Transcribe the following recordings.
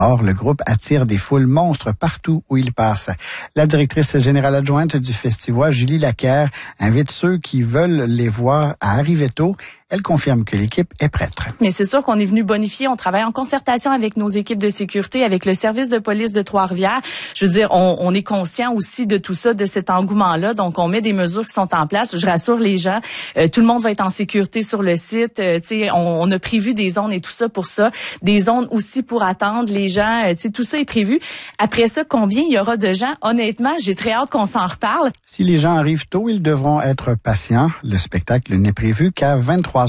Or, le groupe attire des foules monstres partout où il passe. La directrice générale adjointe du festival, Julie Laquerre, invite ceux qui veulent les voir à arriver tôt. Elle confirme que l'équipe est prête. Mais c'est sûr qu'on est venu bonifier. On travaille en concertation avec nos équipes de sécurité, avec le service de police de Trois-Rivières. Je veux dire, on est conscient aussi de tout ça, de cet engouement-là. Donc, on met des mesures qui sont en place. Je rassure les gens. Tout le monde va être en sécurité sur le site. On a prévu des zones et tout ça pour ça. Des zones aussi pour attendre les gens. Tout ça est prévu. Après ça, combien il y aura de gens? Honnêtement, j'ai très hâte qu'on s'en reparle. Si les gens arrivent tôt, ils devront être patients. Le spectacle n'est prévu qu'à 23h30.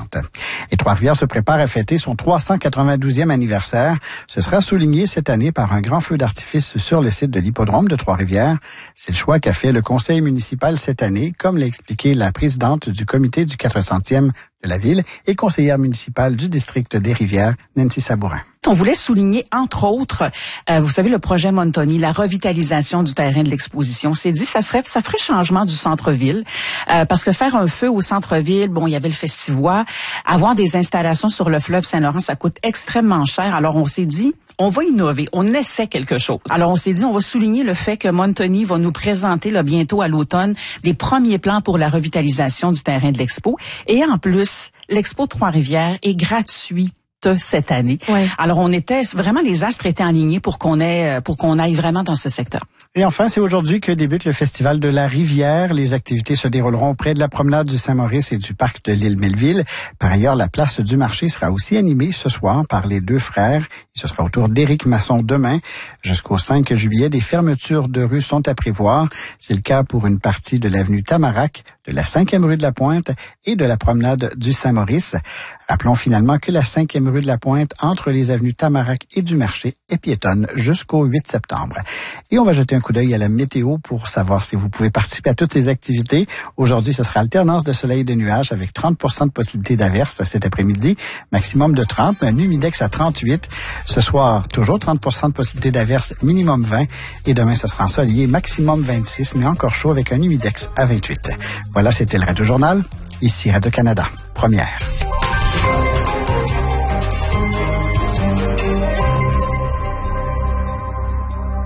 Et Trois-Rivières se prépare à fêter son 392e anniversaire. Ce sera souligné cette année par un grand feu d'artifice sur le site de l'hippodrome de Trois-Rivières. C'est le choix qu'a fait le conseil municipal cette année, comme l'a expliqué la présidente du comité du 400e de la ville et conseillère municipale du district des Rivières, Nancy Sabourin. On voulait souligner, entre autres, vous savez, le projet Montoni, la revitalisation du terrain de l'exposition. C'est dit, ça ferait changement du centre-ville, parce que faire un feu au centre-ville, bon, il y avait le Festivois, avoir des installations sur le fleuve Saint-Laurent, ça coûte extrêmement cher. Alors, on s'est dit, on va innover, on essaie quelque chose. Alors, on s'est dit, on va souligner le fait que Montoni va nous présenter là, bientôt à l'automne des premiers plans pour la revitalisation du terrain de l'expo. Et en plus, l'expo Trois-Rivières est gratuit cette année. Ouais. Alors, les astres étaient alignés pour qu'on aille vraiment dans ce secteur. Et enfin, c'est aujourd'hui que débute le Festival de la Rivière. Les activités se dérouleront près de la promenade du Saint-Maurice et du parc de l'île Melville. Par ailleurs, la place du marché sera aussi animée ce soir par les deux frères. Ce sera au tour d'Éric Masson demain. Jusqu'au 5 juillet, des fermetures de rues sont à prévoir. C'est le cas pour une partie de l'avenue Tamarack, de la 5e rue de la Pointe et de la promenade du Saint-Maurice. Rappelons finalement que la 5e rue de la Pointe, entre les avenues Tamarack et du Marché, est piétonne jusqu'au 8 septembre. Et on va jeter un coup d'œil à la météo pour savoir si vous pouvez participer à toutes ces activités. Aujourd'hui, ce sera alternance de soleil et de nuages avec 30% de possibilité d'averse cet après-midi, maximum de 30, un humidex à 38. Ce soir, toujours 30% de possibilité d'averse, minimum 20. Et demain, ce sera ensoleillé, maximum 26, mais encore chaud avec un humidex à 28. Voilà, c'était le Radio Journal. Ici Radio-Canada, première.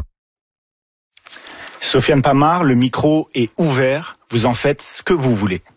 Sofiane Pamar, le micro est ouvert. Vous en faites ce que vous voulez.